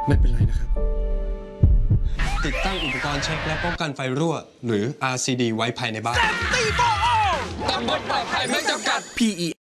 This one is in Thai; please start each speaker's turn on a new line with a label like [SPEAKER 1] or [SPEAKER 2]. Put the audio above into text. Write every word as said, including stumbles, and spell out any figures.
[SPEAKER 1] ไม่เป็นไรนะครับ
[SPEAKER 2] ติดตั้งอุปกรณ์เช็คและป้องกันไฟรั่วหรือ อาร์ ซี ดี ไว้ภายในบ้าน
[SPEAKER 3] ตำบลปลอดภัยไม่จำกัด พี อี